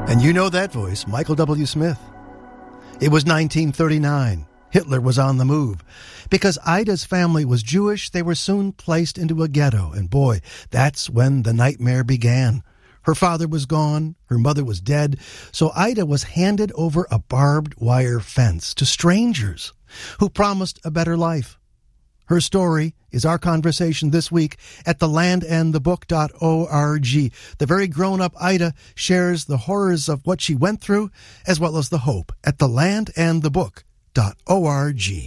And you know that voice, Michael W. Smith. It was 1939. Hitler was on the move. Because Ida's family was Jewish, they were soon placed into a ghetto. And boy, that's when the nightmare began. Her father was gone, her mother was dead, so Ida was handed over a barbed wire fence to strangers who promised a better life. Her story is our conversation this week at thelandandthebook.org. The very grown-up Ida shares the horrors of what she went through, as well as the hope at thelandandthebook.org.